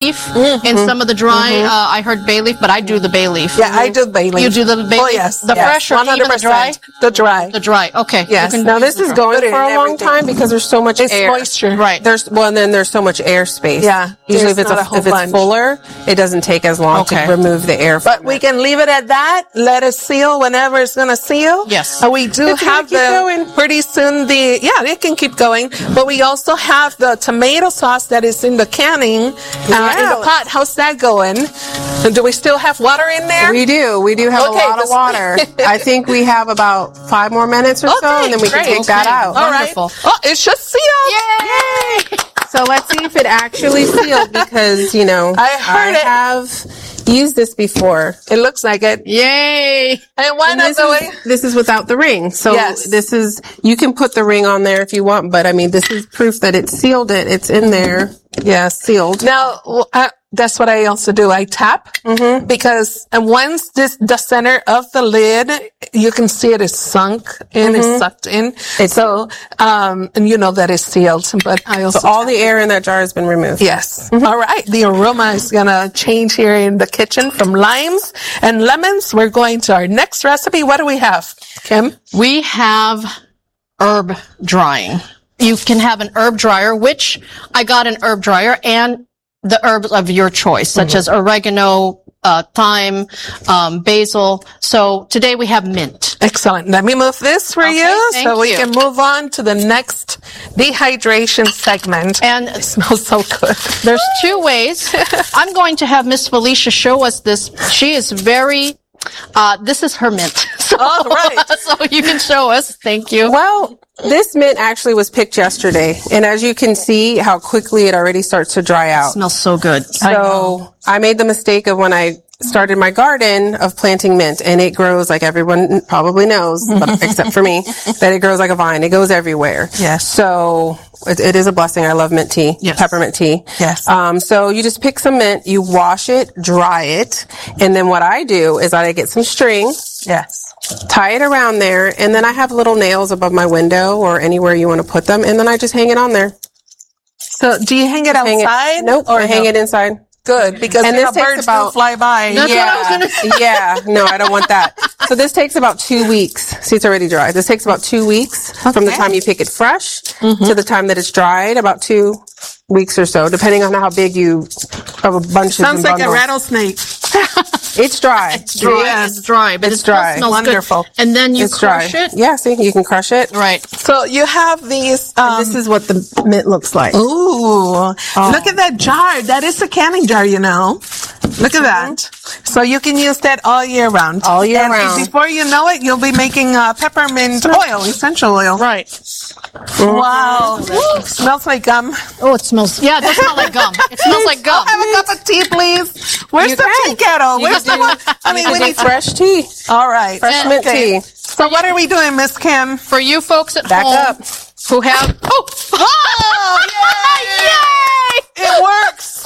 leaf in some of the dry. I heard bay leaf, but I do the bay leaf. Yeah, I do bay leaf. You do the bay leaf? Oh, yes. The fresh or even the dry? The dry. The dry. Okay. Yes. You can Now use this the is dry. going Put it for in a long everything. time because there's so much It's air. moisture. Right. And then there's so much air space. Yeah. Usually if There's not a whole if it's bunch. fuller, it doesn't take as long Okay. to remove the air But from we it. can leave it at that. Let it seal whenever it's going to seal. Yes. And we do It's gonna have keep going. pretty soon it can keep going. But we also have the tomato sauce that is in the canning, in the pot. How's that going? And do we still have water in there? We do. We do have Okay, a lot of water. I think we have about 5 more minutes or so, and then we can great. take that out. All right. Wonderful. Oh, it should seal. Yay! So let's see if it actually sealed because, I heard it. have used this before. It looks like it. Yay! And one of This is without the ring. So Yes. you can put the ring on there if you want, but I mean, this is proof that it sealed it. It's in there. Yeah, sealed. Now, that's what I also do. I tap because once the center of the lid, you can see it is sunk in, it's sucked in. And you know that it's sealed, but I also So all the air in that jar has been removed. Yes. All right. The aroma is going to change here in the kitchen from limes and lemons. We're going to our next recipe. What do we have, Kim? We have herb drying. You can have an herb dryer, which I got an herb dryer, and the herbs of your choice, such as oregano, thyme, basil. So today we have mint. Excellent. Let me move this for you thank so we you. can move on to the next dehydration segment. And It smells so good. there's 2 ways. I'm going to have Miss Felicia show us this. She is very, this is her mint. So, All right. so you can show us. Thank you. Well, this mint actually was picked yesterday, and as you can see how quickly it already starts to dry out. Smells so good. So I made the mistake of when I started my garden of planting mint, and it grows like everyone probably knows, but except for me, that it grows like a vine. It goes everywhere. Yes. So it is a blessing. I love mint tea, peppermint tea. Yes. So you just pick some mint, you wash it, dry it, and then what I do is I get some string. Yes. Tie it around there, and then I have little nails above my window or anywhere you want to put them, and then I just hang it on there. So do you hang it outside? Nope, Or I hang it inside. Good, because And if this takes birds about- will fly by. That's what I was going to say. Yeah, no, I don't want that. So this takes about 2 weeks. See, it's already dry. This takes about 2 weeks from the time you pick it fresh to the time that it's dried, about 2 weeks or so, depending on how big you have a bunch Sounds of like a bundles. rattlesnake. It's dry. Dry. Yes. It's dry, but It's it still dry. smells Wonderful. good. And then you It's dry. crush it. Yeah, see, you can crush it. Right. So you have these. This is what the mint looks like. Ooh, look at that jar. That is a canning jar, you know. Look at that. So you can use that all year round. All year and round. Before you know it, you'll be making peppermint oil, essential oil. Right. Wow. Ooh, smells like gum. Oh, it smells. Yeah, it does smell like gum. It smells like gum. Have a cup of tea, please. Where's You the can. tea kettle? Where's the one? I mean, we need fresh tea. All right. Fresh mint tea. So what are we doing, Miss Kim? For you folks at Back home up. who have. Oh! Oh, yay! It works.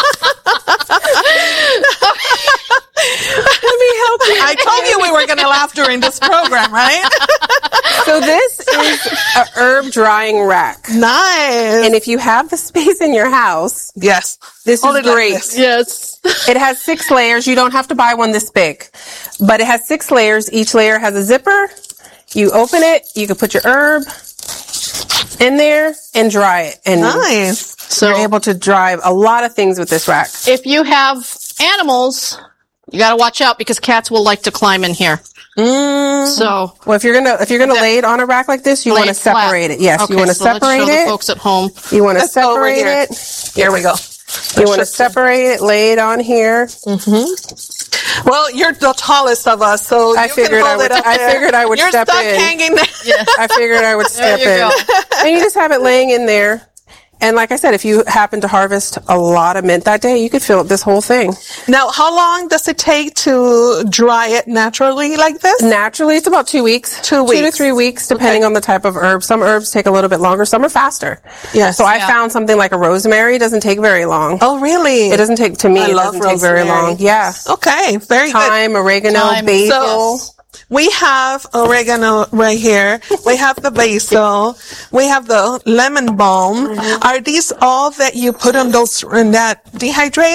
Let me help you. I told you we were going to laugh during this program, right? So this is a herb drying rack. Nice. And if you have the space in your house, Yes. this Hold is it like great. this. Yes. It has 6 layers. You don't have to buy one this big, but it has 6 layers. Each layer has a zipper. You open it. You can put your herb in there and dry it. And Nice. So you're able to dry a lot of things with this rack. if you have animals, you got to watch out because cats will like to climb in here. So Well, if you're gonna lay it on a rack like this, you lay want to it flat. separate it. Yes, Okay, you want to so let's separate show the it. folks at home. You want to Let's go over separate here. it. Here we go. You want to separate it, lay it on here. Well, you're the tallest of us, so I you figured can I hold would- it up I there. figured I would You're step stuck in. hanging there. I figured I would step you in. go. And you just have it laying in there. And like I said, if you happen to harvest a lot of mint that day, you could fill up this whole thing. Now, how long does it take to dry it naturally like this? Naturally, it's about 2 weeks. 2 2 to weeks. 3 weeks, depending on the type of herb. Some herbs take a little bit longer, some are faster. Yes. So I found something like a rosemary doesn't take very long. Oh, really? It doesn't take, to me, I it love doesn't take very rosemary. long. Yeah. Okay, very good. Thyme, oregano, Thyme. basil. So, we have oregano right here. We have the basil. We have the lemon balm. Are these all that you put on those in that dehydrator?